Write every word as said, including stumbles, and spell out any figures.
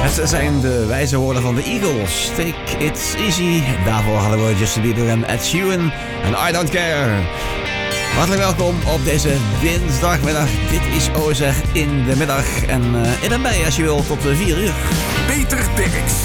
Het zijn de wijze woorden van de Eagles. Take it easy. Daarvoor hadden we Justin Bieber en Ed Sheeran en I Don't Care. Hartelijk welkom op deze dinsdagmiddag. Dit is O S R in de middag. En uh, in en bij als je wil tot vier uur. Peter Derks